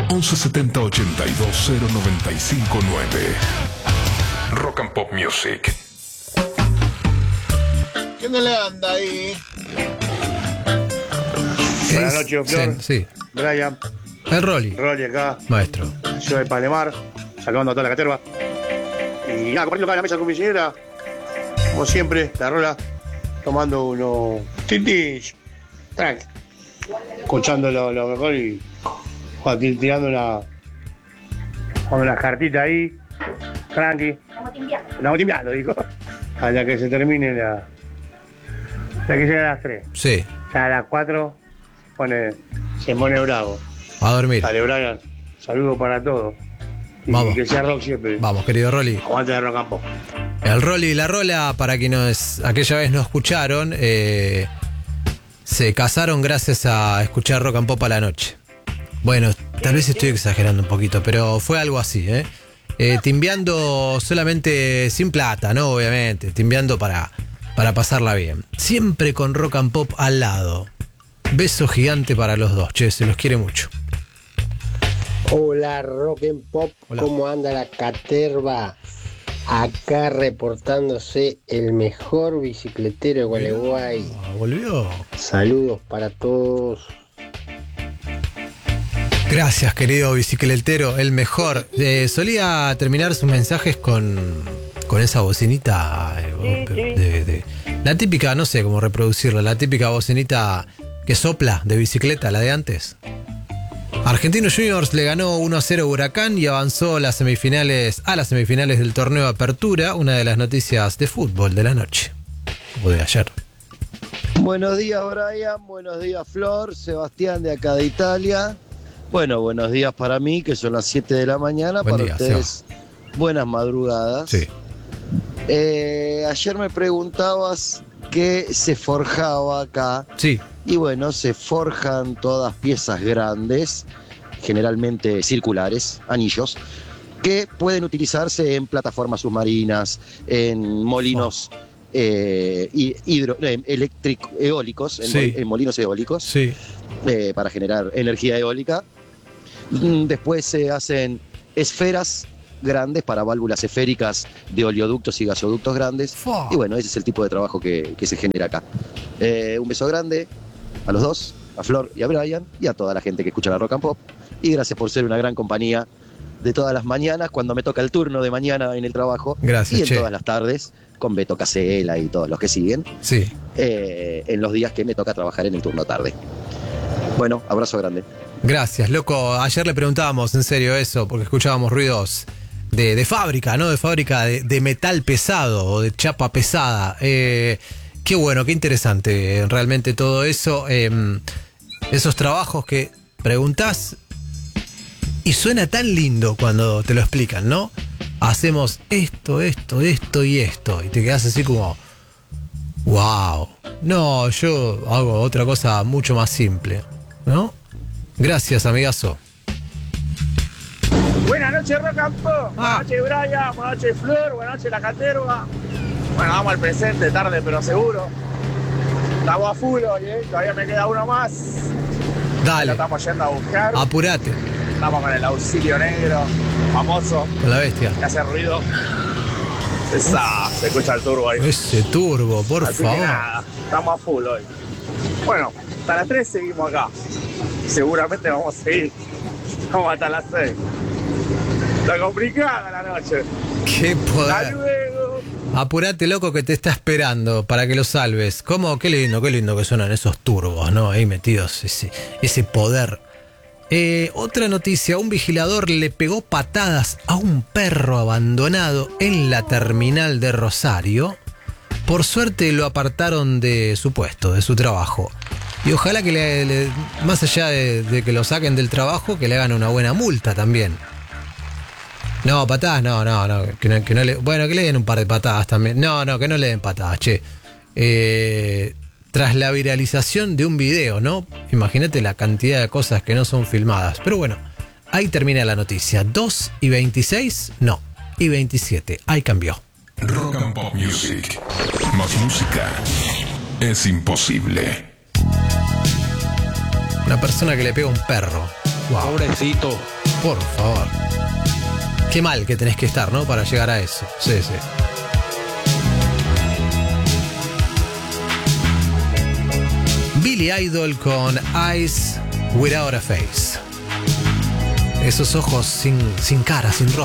1170 82 0959. Rock and Pop Music. ¿Qué no le anda ahí? Buenas noches, Flor. Sí. Brian. El Rolly. Rolly acá. Maestro. Yo de Palomar, sacando toda la caterva. Y nada, compartiendo acá en la mesa con mi señora. Como siempre, la rola. Tomando unos tintis. Tranqui. Escuchando lo mejor y tirando una cartita ahí. Tranqui. Estamos timbiando, dijo. Hasta que se termine hasta que lleguen a las 3. Sí. Ya a las 4 se pone bravo. A dormir. Dale, Brian. Saludos para todos. Y Vamos. que sea rock siempre. Vamos, querido Rolly. Aguante de Rock and Pop. El Rolly y la Rola, para quienes aquella vez no escucharon, se casaron gracias a escuchar Rock and Pop a la noche. Bueno, tal vez estoy exagerando un poquito, pero fue algo así, timbiando solamente sin plata, ¿no? Obviamente, timbiando para pasarla bien. Siempre con Rock and Pop al lado. Beso gigante para los dos, che, se los quiere mucho. Hola Rock and Pop, Hola. ¿Cómo anda la caterva? Acá reportándose el mejor bicicletero de Gualeguay. Volvió. Saludos para todos. Gracias, querido bicicletero, el mejor. Solía terminar sus mensajes con esa bocinita la típica, no sé cómo reproducirla, la típica bocinita que sopla de bicicleta, la de antes. Argentinos Juniors le ganó 1-0 a Huracán y avanzó a las semifinales del torneo de Apertura, una de las noticias de fútbol de la noche, o de ayer. Buenos días, Brian. Buenos días, Flor. Sebastián de acá de Italia. Bueno, buenos días para mí, que son las 7 de la mañana. Buen para día, ustedes, buenas madrugadas. Sí. Ayer me preguntabas qué se forjaba acá. Sí. Y bueno, se forjan todas piezas grandes, generalmente circulares, anillos, que pueden utilizarse en plataformas submarinas, en molinos eólicos, Sí. en molinos eólicos, Sí. para generar energía eólica. Después se hacen esferas grandes para válvulas esféricas de oleoductos y gasoductos grandes. Fua. Y bueno, ese es el tipo de trabajo que se genera acá. Un beso grande a los dos, a Flor y a Brian, y a toda la gente que escucha la Rock and Pop. Y gracias por ser una gran compañía de todas las mañanas, cuando me toca el turno de mañana en el trabajo. Gracias, y en che. todas las tardes, con Beto Casella y todos los que siguen, Sí. en los días que me toca trabajar en el turno tarde. Bueno, abrazo grande. Gracias, loco. Ayer le preguntábamos en serio eso, porque escuchábamos ruidos de fábrica, ¿no? De fábrica de metal pesado o de chapa pesada. Qué bueno, qué interesante realmente todo eso. Esos trabajos que preguntás y suena tan lindo cuando te lo explican, ¿no? Hacemos esto y esto. Y te quedás así como, wow. No, yo hago otra cosa mucho más simple, ¿no? Gracias, amigazo. Buenas noches, Rock and Pop. Buenas noches, Brian. Buenas noches, Flor. Buenas noches, La Caterva. Bueno, vamos al presente, tarde pero seguro. Estamos a full hoy, todavía me queda uno más. Lo Dale, estamos yendo a buscar. apurate Estamos con el auxilio negro, famoso, con la bestia. que hace ruido. Se escucha el turbo ahí. Ese turbo, por Así favor. que nada, estamos a full hoy. Bueno, hasta las 3 seguimos acá. Seguramente vamos a seguir. Vamos hasta las 6. Está complicada la noche. Qué Hasta poder. luego. Apurate, loco, que te está esperando para que lo salves. ¿Cómo? Qué lindo que suenan esos turbos, ¿no? Ahí metidos, ese poder. Otra noticia, un vigilador le pegó patadas a un perro abandonado en la terminal de Rosario. Por suerte lo apartaron de su puesto, de su trabajo. Y ojalá que más allá de que lo saquen del trabajo, que le hagan una buena multa también. No, patadas, no. Que no le, bueno, que le den un par de patadas también. No, que no le den patadas, che. Tras la viralización de un video, ¿no? Imagínate la cantidad de cosas que no son filmadas. Pero bueno, ahí termina la noticia. 2:26, no. Y 27, ahí cambió. Rock and Pop Music. Más música es imposible. Una persona que le pega a un perro. Wow. Pobrecito. Por favor. Qué mal que tenés que estar, ¿no? Para llegar a eso. Sí, sí. Billy Idol con Eyes Without a Face. Esos ojos sin cara, sin rostro.